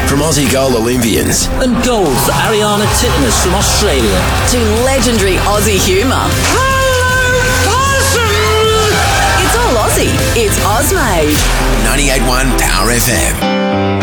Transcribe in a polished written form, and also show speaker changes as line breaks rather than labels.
from Aussie goal Olympians.
And gold for Ariana Titmus from Australia.
To legendary Aussie humour. It's all Aussie. It's Ozmade.
98.1 Power FM.